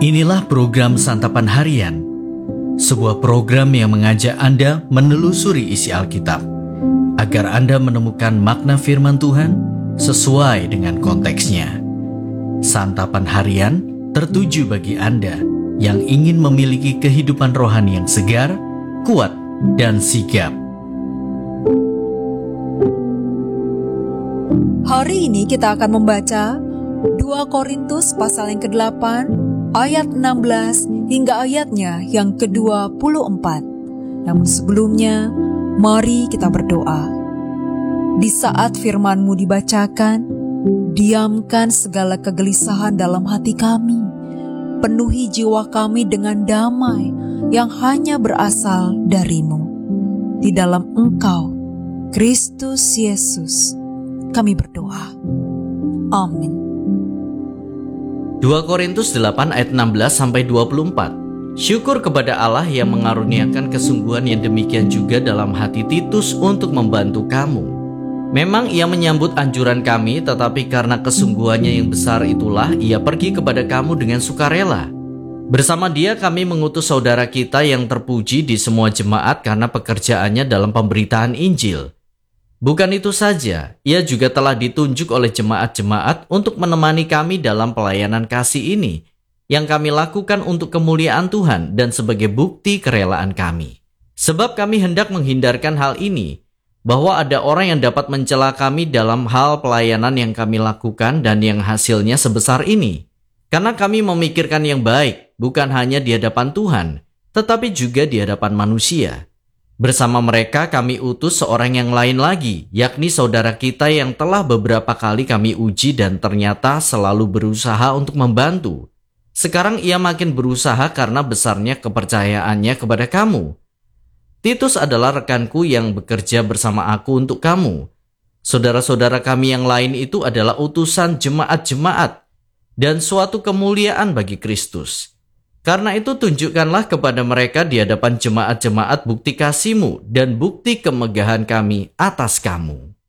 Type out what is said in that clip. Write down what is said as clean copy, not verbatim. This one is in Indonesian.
Inilah program Santapan Harian, sebuah program yang mengajak Anda menelusuri isi Alkitab, agar Anda menemukan makna firman Tuhan sesuai dengan konteksnya. Santapan Harian tertuju bagi Anda yang ingin memiliki kehidupan rohani yang segar, kuat, dan sigap. Hari ini kita akan membaca 2 Korintus pasal yang ke-8, ayat 16 hingga ayatnya yang ke-24. Namun sebelumnya, mari kita berdoa. Di saat firman-Mu dibacakan, diamkan segala kegelisahan dalam hati kami. Penuhi jiwa kami dengan damai yang hanya berasal dari-Mu. Di dalam Engkau, Kristus Yesus, kami berdoa. Amin. 2 Korintus 8 ayat 16-24. Syukur kepada Allah yang mengaruniakan kesungguhan yang demikian juga dalam hati Titus untuk membantu kamu. Memang ia menyambut anjuran kami, tetapi karena kesungguhannya yang besar itulah ia pergi kepada kamu dengan sukarela. Bersama dia kami mengutus saudara kita yang terpuji di semua jemaat karena pekerjaannya dalam pemberitaan Injil. Bukan itu saja, ia juga telah ditunjuk oleh jemaat-jemaat untuk menemani kami dalam pelayanan kasih ini, yang kami lakukan untuk kemuliaan Tuhan dan sebagai bukti kerelaan kami. Sebab kami hendak menghindarkan hal ini, bahwa ada orang yang dapat mencela kami dalam hal pelayanan yang kami lakukan dan yang hasilnya sebesar ini. Karena kami memikirkan yang baik, bukan hanya di hadapan Tuhan, tetapi juga di hadapan manusia. Bersama mereka kami utus seorang yang lain lagi, yakni saudara kita yang telah beberapa kali kami uji dan ternyata selalu berusaha untuk membantu. Sekarang ia makin berusaha karena besarnya kepercayaannya kepada kamu. Titus adalah rekanku yang bekerja bersama aku untuk kamu. Saudara-saudara kami yang lain itu adalah utusan jemaat-jemaat dan suatu kemuliaan bagi Kristus. Karena itu tunjukkanlah kepada mereka di hadapan jemaat-jemaat bukti kasih-Mu dan bukti kemegahan kami atas kamu.